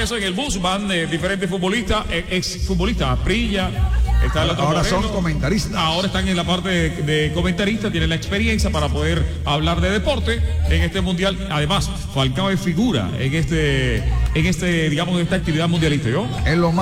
eso en el bus van diferentes futbolistas, exfutbolistas, Prilla. Ahora son comentaristas. Ahora están en la parte de comentaristas, tienen la experiencia para poder hablar de deporte en este mundial. Además, Falcao es figura en digamos, esta actividad mundialista, ¿yo? Es lo más